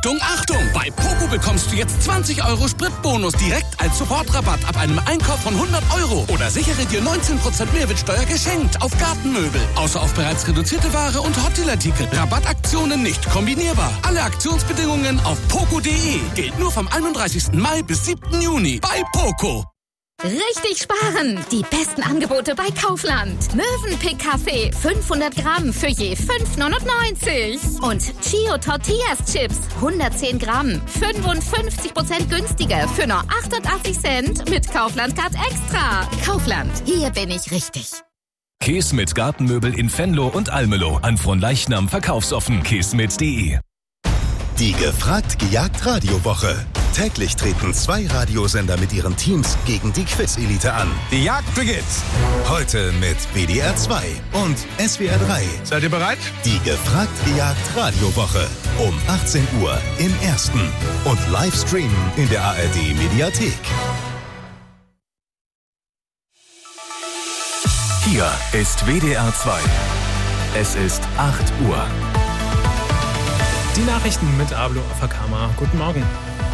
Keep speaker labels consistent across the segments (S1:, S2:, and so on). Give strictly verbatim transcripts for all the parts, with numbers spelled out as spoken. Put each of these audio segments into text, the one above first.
S1: Achtung, Achtung! Bei Poco bekommst du jetzt zwanzig Euro Spritbonus direkt als Sofortrabatt ab einem Einkauf von hundert Euro. Oder sichere dir neunzehn Prozent Mehrwertsteuer geschenkt auf Gartenmöbel. Außer auf bereits reduzierte Ware und Hotelartikel. Rabattaktionen nicht kombinierbar. Alle Aktionsbedingungen auf poco punkt de. Gilt nur vom einunddreißigsten Mai bis siebten Juni bei Poco.
S2: Richtig sparen! Die besten Angebote bei Kaufland. Mövenpick Kaffee fünfhundert Gramm für je fünf neunundneunzig. Und Chio Tortillas Chips hundertzehn Gramm. fünfundfünfzig Prozent günstiger für nur achtundachtzig Cent mit Kaufland Card Extra. Kaufland, hier bin ich richtig.
S3: Keesmit Gartenmöbel in Venlo und Almelo. An Fronleichnam verkaufsoffen. keesmit punkt de.
S4: Die gefragt gejagt Radiowoche. Täglich treten zwei Radiosender mit ihren Teams gegen die Quiz-Elite an.
S5: Die Jagd beginnt.
S4: Heute mit W D R zwei und S W R drei.
S5: Seid ihr bereit?
S4: Die gefragt gejagt Radiowoche. Um achtzehn Uhr im Ersten. Und Livestream in der A R D Mediathek.
S3: Hier ist W D R zwei. Es ist acht Uhr.
S6: Die Nachrichten mit Ablo Afakama. Guten Morgen.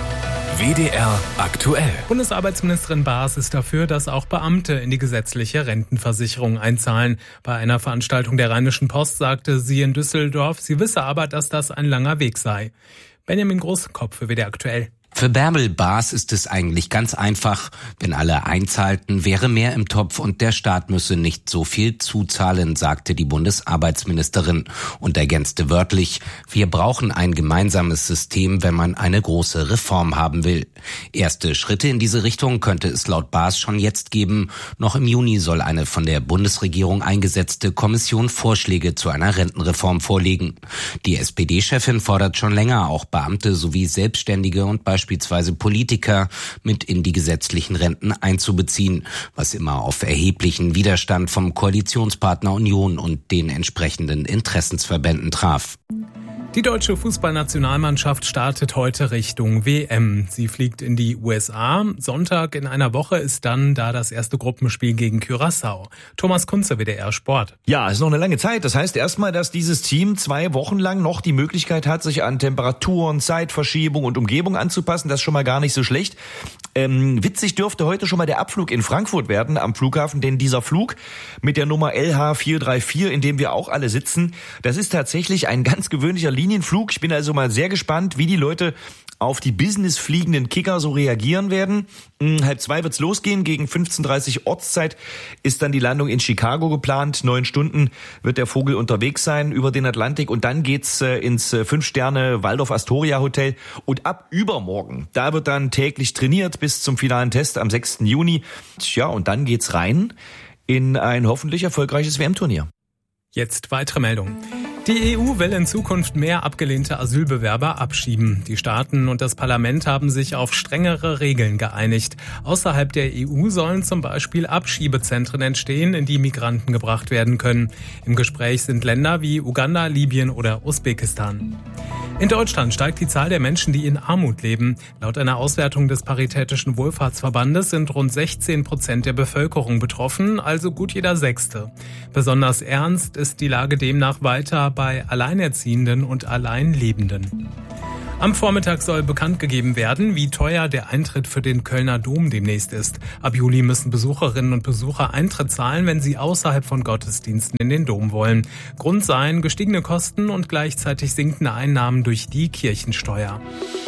S3: W D R aktuell.
S6: Bundesarbeitsministerin Baas ist dafür, dass auch Beamte in die gesetzliche Rentenversicherung einzahlen. Bei einer Veranstaltung der Rheinischen Post sagte sie in Düsseldorf, sie wisse aber, dass das ein langer Weg sei. Benjamin Großkopf für W D R aktuell.
S7: Für Bärbel Baas ist es eigentlich ganz einfach. Wenn alle einzahlten, wäre mehr im Topf und der Staat müsse nicht so viel zuzahlen, sagte die Bundesarbeitsministerin und ergänzte wörtlich, wir brauchen ein gemeinsames System, wenn man eine große Reform haben will. Erste Schritte in diese Richtung könnte es laut Baas schon jetzt geben. Noch im Juni soll eine von der Bundesregierung eingesetzte Kommission Vorschläge zu einer Rentenreform vorlegen. Die S P D-Chefin fordert schon länger, auch Beamte sowie Selbstständige und beispielsweise beispielsweise Politiker mit in die gesetzlichen Renten einzubeziehen, was immer auf erheblichen Widerstand vom Koalitionspartner Union und den entsprechenden Interessensverbänden traf.
S6: Die deutsche Fußballnationalmannschaft startet heute Richtung W M. Sie fliegt in die U S A. Sonntag in einer Woche ist dann da das erste Gruppenspiel gegen Curaçao. Thomas Kunze, W D R Sport.
S8: Ja, es ist noch eine lange Zeit. Das heißt erstmal, dass dieses Team zwei Wochen lang noch die Möglichkeit hat, sich an Temperaturen, Zeitverschiebung und Umgebung anzupassen. Das ist schon mal gar nicht so schlecht. Ähm, witzig dürfte heute schon mal der Abflug in Frankfurt werden am Flughafen, denn dieser Flug mit der Nummer L H vier drei vier, in dem wir auch alle sitzen, das ist tatsächlich ein ganz gewöhnlicher Linienflug. Ich bin also mal sehr gespannt, wie die Leute auf die businessfliegenden Kicker so reagieren werden. Hm, halb zwei wird's losgehen. Gegen fünfzehn Uhr dreißig Ortszeit ist dann die Landung in Chicago geplant. Neun Stunden wird der Vogel unterwegs sein über den Atlantik und dann geht's äh, ins äh, Fünf-Sterne-Waldorf-Astoria-Hotel. Und ab übermorgen, da wird dann täglich trainiert bis zum finalen Test am sechsten Juni. Tja, und dann geht's rein in ein hoffentlich erfolgreiches W M-Turnier.
S6: Jetzt weitere Meldungen. Die E U will in Zukunft mehr abgelehnte Asylbewerber abschieben. Die Staaten und das Parlament haben sich auf strengere Regeln geeinigt. Außerhalb der E U sollen zum Beispiel Abschiebezentren entstehen, in die Migranten gebracht werden können. Im Gespräch sind Länder wie Uganda, Libyen oder Usbekistan. In Deutschland steigt die Zahl der Menschen, die in Armut leben. Laut einer Auswertung des Paritätischen Wohlfahrtsverbandes sind rund sechzehn Prozent der Bevölkerung betroffen, also gut jeder Sechste. Besonders ernst ist die Lage demnach weiter bei Alleinerziehenden und Alleinlebenden. Am Vormittag soll bekannt gegeben werden, wie teuer der Eintritt für den Kölner Dom demnächst ist. Ab Juli müssen Besucherinnen und Besucher Eintritt zahlen, wenn sie außerhalb von Gottesdiensten in den Dom wollen. Grund seien gestiegene Kosten und gleichzeitig sinkende Einnahmen durch die Kirchensteuer.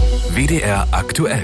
S3: W D R aktuell.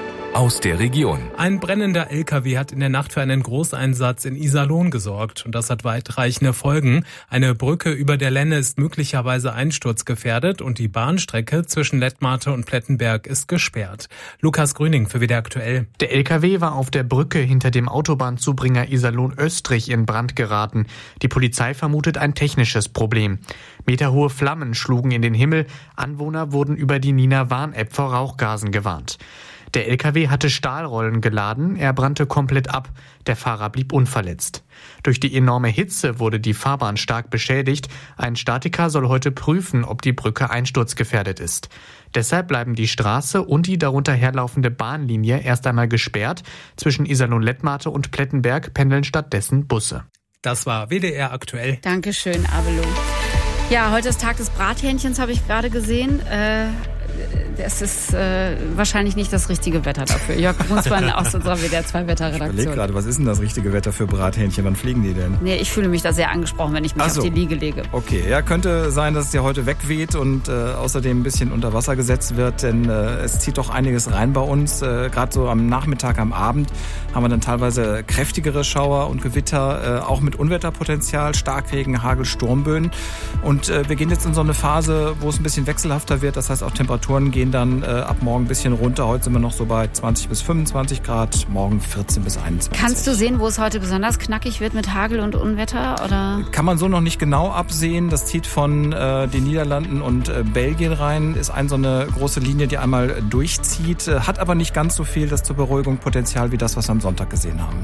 S3: Aus der Region.
S6: Ein brennender L K W hat in der Nacht für einen Großeinsatz in Iserlohn gesorgt. Und das hat weitreichende Folgen. Eine Brücke über der Lenne ist möglicherweise einsturzgefährdet und die Bahnstrecke zwischen Lettmate und Plettenberg ist gesperrt. Lukas Grüning für W D R aktuell.
S9: Der L K W war auf der Brücke hinter dem Autobahnzubringer Iserlohn-Östrich in Brand geraten. Die Polizei vermutet ein technisches Problem. Meterhohe Flammen schlugen in den Himmel. Anwohner wurden über die Nina Warn-App vor Rauchgasen gewarnt. Der L K W hatte Stahlrollen geladen, er brannte komplett ab, der Fahrer blieb unverletzt. Durch die enorme Hitze wurde die Fahrbahn stark beschädigt. Ein Statiker soll heute prüfen, ob die Brücke einsturzgefährdet ist. Deshalb bleiben die Straße und die darunter herlaufende Bahnlinie erst einmal gesperrt. Zwischen Iserlohn-Lettmate und Plettenberg pendeln stattdessen Busse.
S6: Das war W D R aktuell.
S10: Dankeschön, Abelo. Ja, heute ist Tag des Brathähnchens, habe ich gerade gesehen. Äh,
S5: es ist äh, wahrscheinlich nicht das richtige Wetter dafür. Jörg Brunsmann aus unserer W D R zwei Wetterredaktion.
S10: Ich überlege gerade, was ist denn das richtige Wetter für Brathähnchen? Wann fliegen die denn?
S5: Nee, ich fühle mich da sehr angesprochen, wenn ich mich so. auf die Liege lege.
S10: Okay, ja, könnte sein, dass es ja heute wegweht und äh, außerdem ein bisschen unter Wasser gesetzt wird, denn äh, es zieht doch einiges rein bei uns. Äh, gerade so am Nachmittag, am Abend haben wir dann teilweise kräftigere Schauer und Gewitter, äh, auch mit Unwetterpotenzial, Starkregen, Hagel, Sturmböen. Und äh, wir gehen jetzt in so eine Phase, wo es ein bisschen wechselhafter wird. Das heißt, auch Temperaturen gehen dann äh, ab morgen ein bisschen runter. Heute sind wir noch so bei zwanzig bis fünfundzwanzig Grad, morgen vierzehn bis einundzwanzig.
S5: Kannst du sehen, wo es heute besonders knackig wird mit Hagel und Unwetter? Oder?
S10: Kann man so noch nicht genau absehen. Das zieht von äh, den Niederlanden und äh, Belgien rein. Ist eine so eine große Linie, die einmal durchzieht. Äh, hat aber nicht ganz so viel das zur Beruhigung Potenzial wie das, was wir am Sonntag gesehen haben.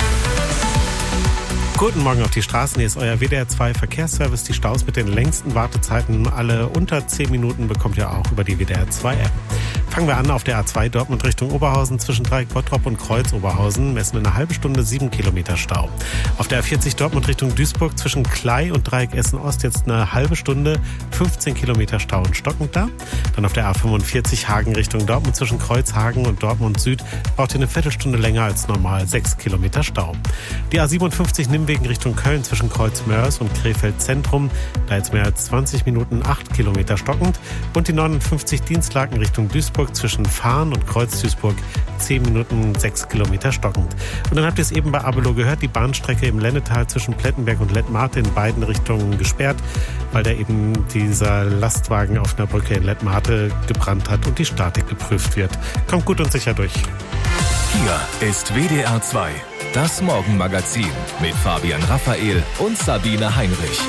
S11: Guten Morgen auf die Straßen, hier ist euer W D R zwei Verkehrsservice. Die Staus mit den längsten Wartezeiten, alle unter zehn Minuten, bekommt ihr auch über die W D R zwei App. Fangen wir an auf der A zwei Dortmund Richtung Oberhausen zwischen Dreieck Bottrop und Kreuz Oberhausen. Messen wir eine halbe Stunde, sieben Kilometer Stau. Auf der A vierzig Dortmund Richtung Duisburg zwischen Klei und Dreieck Essen Ost jetzt eine halbe Stunde, fünfzehn Kilometer Stau und stockend da. Dann auf der A fünfundvierzig Hagen Richtung Dortmund zwischen Kreuzhagen und Dortmund Süd braucht ihr eine Viertelstunde länger als normal, sechs Kilometer Stau. Die A siebenundfünfzig Nimwegen Richtung Köln zwischen Kreuzmörs und Krefeld Zentrum, da jetzt mehr als zwanzig Minuten, acht Kilometer stockend. Und die neunundfünfzig Dienstlaken Richtung Duisburg zwischen Fahren und Kreuz Duisburg, zehn Minuten, sechs Kilometer stockend. Und dann habt ihr es eben bei Abelo gehört, die Bahnstrecke im Lennetal zwischen Plettenberg und Lettmate in beiden Richtungen gesperrt, weil da eben dieser Lastwagen auf einer Brücke in Lettmate gebrannt hat und die Statik geprüft wird. Kommt gut und sicher durch.
S3: Hier ist W D R zwei, das Morgenmagazin mit Fabian Raphael und Sabine Heinrich.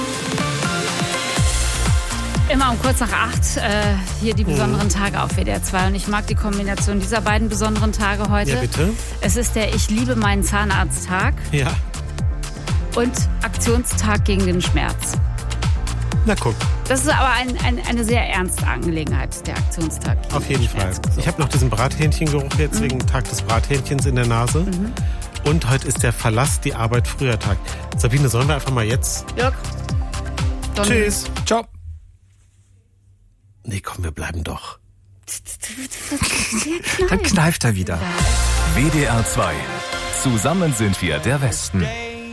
S5: Immer um kurz nach acht, äh, hier die besonderen mhm. Tage auf W D R zwei. Und ich mag die Kombination dieser beiden besonderen Tage heute.
S11: Ja, bitte.
S5: Es ist der Ich liebe meinen Zahnarzt-Tag.
S11: Ja.
S5: Und Aktionstag gegen den Schmerz.
S11: Na guck.
S5: Das ist aber ein, ein, eine sehr ernste Angelegenheit, der Aktionstag gegen
S11: Auf jeden
S5: den Schmerz.
S11: Fall. Ich habe noch diesen Brathähnchengeruch jetzt mhm. wegen Tag des Brathähnchens in der Nase. Mhm. Und heute ist der Verlass die Arbeit früher Tag. Sabine, sollen wir einfach mal jetzt...
S5: Jörg.
S11: Tschüss.
S10: Ciao.
S11: Nee, komm, wir bleiben doch.
S10: Dann kneift er wieder.
S3: W D R zwei. Zusammen sind wir der Westen.